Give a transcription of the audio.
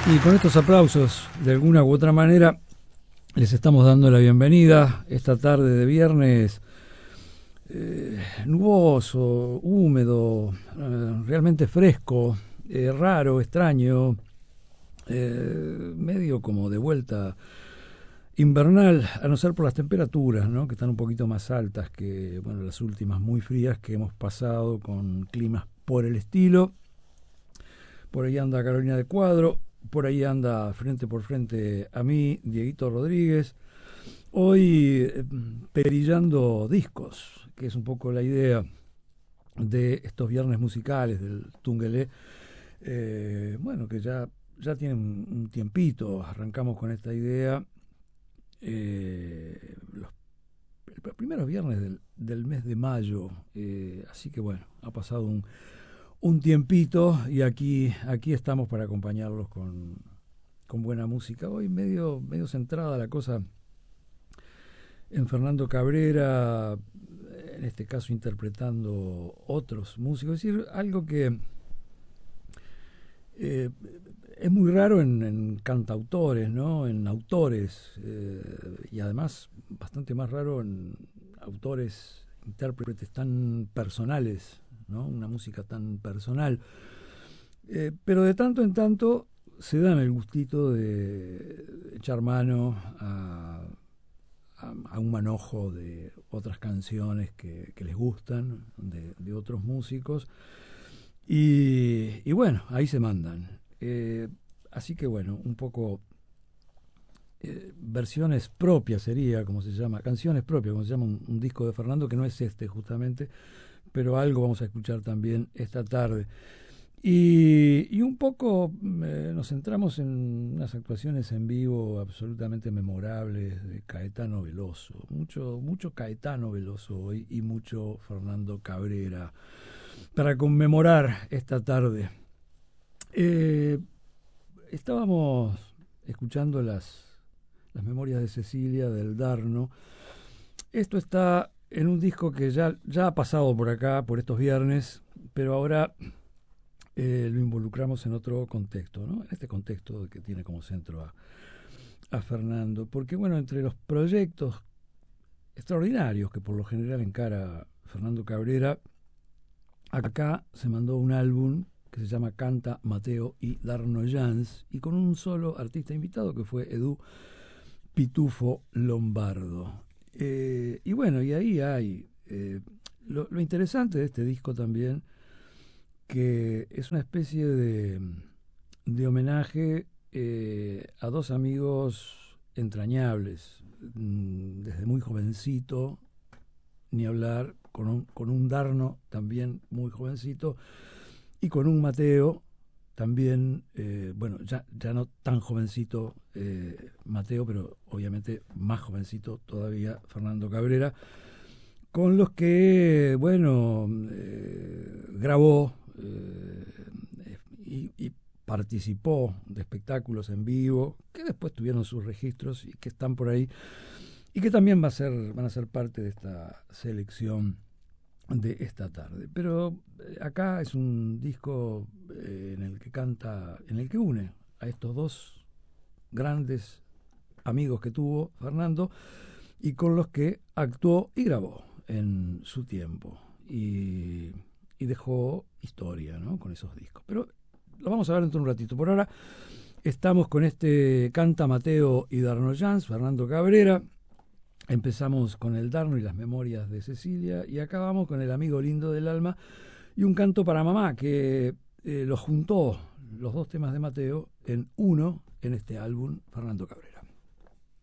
Y con estos aplausos, de alguna u otra manera, les estamos dando la bienvenida esta tarde de viernes nuboso, húmedo, realmente fresco, raro, extraño, medio como de vuelta invernal, a no ser por las temperaturas, ¿no? Que están un poquito más altas que bueno, las últimas muy frías que hemos pasado con climas por el estilo. Por ahí anda Carolina de Cuadro, por ahí anda frente por frente a mí, Dieguito Rodríguez. Hoy perillando discos, que es un poco la idea de estos viernes musicales del Tungelé. Bueno, que ya tienen un tiempito, arrancamos con esta idea. Los primeros viernes del mes de mayo, así que bueno, ha pasado un tiempito y aquí estamos para acompañarlos con buena música. Hoy medio centrada la cosa en Fernando Cabrera, en este caso interpretando otros músicos, es decir, algo que es muy raro en cantautores, ¿no? En autores, y además bastante más raro en autores, intérpretes tan personales, ¿no? Una música tan personal. Pero de tanto en tanto se dan el gustito de echar mano a un manojo de otras canciones que les gustan, de otros músicos. Y bueno, ahí se mandan. Así que bueno, un poco versiones propias sería, como se llama, canciones propias, como se llama un disco de Fernando, que no es este justamente, pero algo vamos a escuchar también esta tarde. Y un poco nos centramos en unas actuaciones en vivo absolutamente memorables de Caetano Veloso. Mucho Caetano Veloso hoy y mucho Fernando Cabrera para conmemorar esta tarde. Estábamos escuchando las memorias de Cecilia del Darno. Esto está en un disco que ya ha pasado por acá, por estos viernes, pero ahora lo involucramos en otro contexto, ¿no? En este contexto que tiene como centro a Fernando. Porque, bueno, entre los proyectos extraordinarios que por lo general encara Fernando Cabrera, acá se mandó un álbum que se llama Canta, Mateo y Darno Jans, y con un solo artista invitado que fue Edu Pitufo Lombardo. Y bueno, y ahí hay lo interesante de este disco también, que es una especie de homenaje a dos amigos entrañables, desde muy jovencito, ni hablar, con un Darno también muy jovencito, y con un Mateo también, bueno, ya no tan jovencito Mateo, pero obviamente más jovencito todavía Fernando Cabrera, con los que, bueno, grabó y participó de espectáculos en vivo, que después tuvieron sus registros y que están por ahí, y que también van a ser parte de esta selección de esta tarde. Pero acá es un disco en el que une a estos dos grandes amigos que tuvo Fernando y con los que actuó y grabó en su tiempo y dejó historia, ¿no? Con esos discos. Pero lo vamos a ver dentro de un ratito. Por ahora estamos con este Canta Mateo y Darno Jans, Fernando Cabrera. Empezamos con el Darno y las memorias de Cecilia y acabamos con El amigo lindo del alma y un canto para mamá que lo juntó los dos temas de Mateo en uno en este álbum Fernando Cabrera.